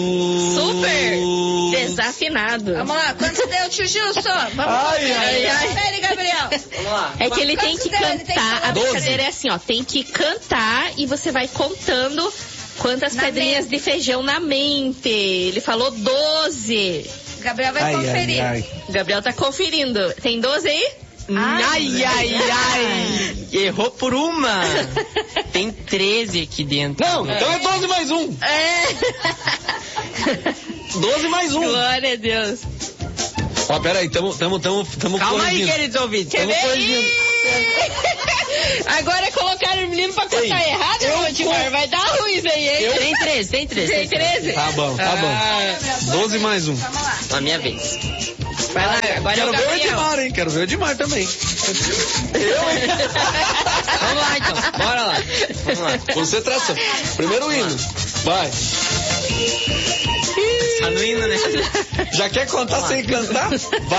Super desafinado. Vamos lá, quantos deu, tio Gilson? Vamos lá. Peraí, Gabriel. Vamos lá. É que ele tem que cantar. A brincadeira é assim, ó. Tem que cantar e você vai contando quantas pedrinhas de feijão na mente. Ele falou 12. Gabriel vai conferir. Gabriel tá conferindo. Tem 12 aí? Ai. Errou por uma. Tem 13 aqui dentro. Não, então é 12 mais um. 12 mais um. Glória a Deus. Ó, peraí, tamo Calma corrigindo. aí, queridos ouvintes. Tamo corrigindo. Agora colocaram o menino pra contar errado, vai dar ruim isso aí, hein? Tem 13. Tem 13? Tá bom. 12 mais um. Na minha vez. Vai lá, agora Quero é o ver o Gabriel. Edmar, hein? Quero ver o Edmar também. Vamos lá, então. Bora lá. Vamos lá. Concentração. Primeiro hino. Vai. Tá no hino, né? Já quer contar sem cantar? Vai.